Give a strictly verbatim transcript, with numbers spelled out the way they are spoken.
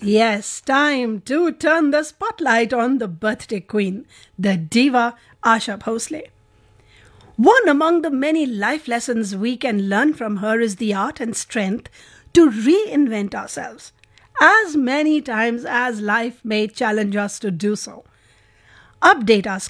Yes, time to turn the spotlight on the birthday queen, the diva Asha Bhosle. One among the many life lessons we can learn from her is the art and strength to reinvent ourselves, as many times as life may challenge us to do so. Update our